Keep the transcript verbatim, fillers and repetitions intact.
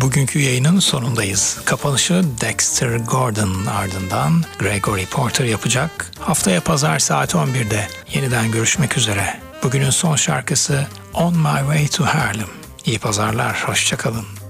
Bugünkü yayının sonundayız. Kapanışı Dexter Gordon ardından Gregory Porter yapacak. Haftaya pazar saat on birde yeniden görüşmek üzere. Bugünün son şarkısı On My Way to Harlem. İyi pazarlar, hoşça kalın.